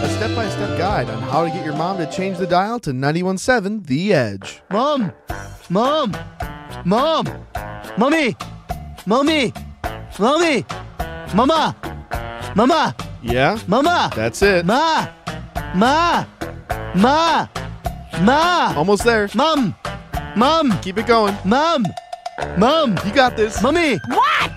a step-by-step guide on how to get your mom to change the dial to 91.7 The Edge. Mom! Mom! Mom! Mommy! Mommy! Mommy! Mama! Mama! Yeah? Mama! That's it. Ma! Ma! Ma! Ma! Almost there. Mom! Mom! Keep it going. Mom! Mom! You got this. Mommy! What?